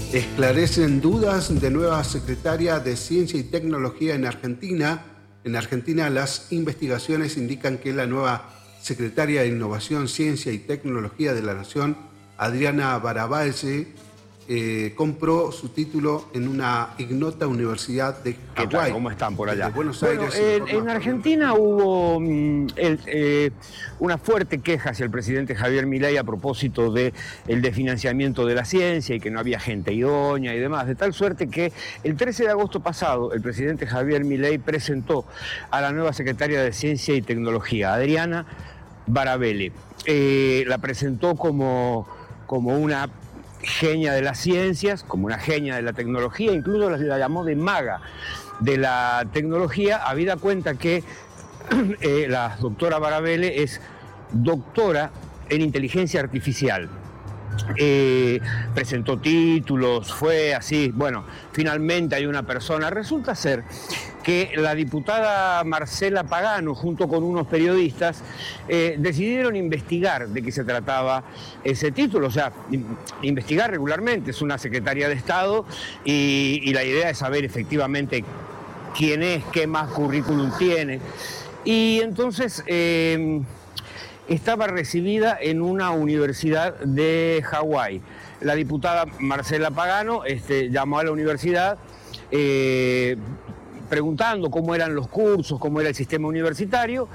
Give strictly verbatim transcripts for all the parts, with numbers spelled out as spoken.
Esclarecen dudas de nueva secretaria de Ciencia y Tecnología en Argentina. En Argentina, las investigaciones indican que la nueva secretaria de Innovación, Ciencia y Tecnología de la Nación, Adriana Barabaeze, eh, compró su título en una ignota universidad de Hawái. ¿Qué tal? ¿Cómo están por allá? Buenos bueno, Aires, en, en Argentina hubo mm, el, eh, una fuerte queja hacia el presidente Javier Milei a propósito del desfinanciamiento de la ciencia y que no había gente idónea y demás, de tal suerte que el trece de agosto pasado el presidente Javier Milei presentó a la nueva secretaria de Ciencia y Tecnología, Adriana Barabaeze. Eh, la presentó como, como una genia de las ciencias, como una genia de la tecnología, incluso la llamó de maga de la tecnología, habida cuenta que eh, la doctora Barabaeze es doctora en inteligencia artificial. Eh, presentó títulos, fue así, bueno, finalmente hay una persona. Resulta ser que la diputada Marcela Pagano, junto con unos periodistas, eh, decidieron investigar de qué se trataba ese título, o sea, investigar regularmente. Es una secretaria de Estado y, y la idea es saber efectivamente quién es, qué más currículum tiene. Y entonces eh, estaba recibida en una universidad de Hawái. La diputada Marcela Pagano este, llamó a la universidad eh, preguntando cómo eran los cursos, cómo era el sistema universitario,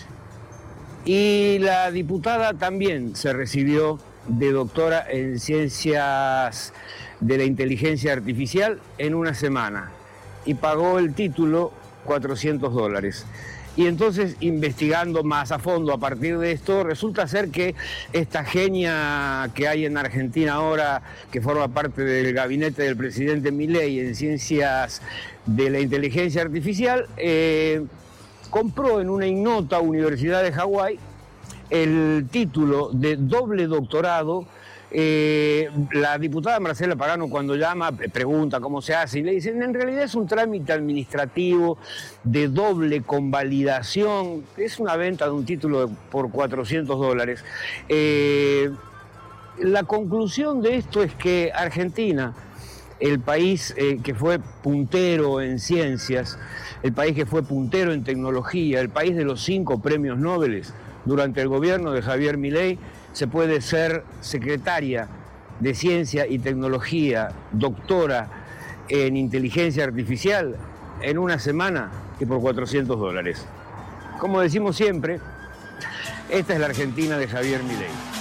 y la diputada también se recibió de doctora en Ciencias de la Inteligencia Artificial en una semana y pagó el título cuatrocientos dólares. Y entonces, investigando más a fondo a partir de esto, resulta ser que esta genia que hay en Argentina ahora, que forma parte del gabinete del presidente Milei en Ciencias de la Inteligencia Artificial, eh, compró en una ignota universidad de Hawái el título de doble doctorado. Eh, la diputada Marcela Pagano, cuando llama, pregunta cómo se hace y le dicen, en realidad es un trámite administrativo de doble convalidación, es una venta de un título por cuatrocientos dólares. Eh, la conclusión de esto es que Argentina, el país eh, que fue puntero en ciencias, el país que fue puntero en tecnología, el país de los cinco premios Nobel durante el gobierno de Javier Milei, se puede ser secretaria de Ciencia y Tecnología, doctora en Inteligencia Artificial, en una semana y por cuatrocientos dólares. Como decimos siempre, esta es la Argentina de Javier Milei.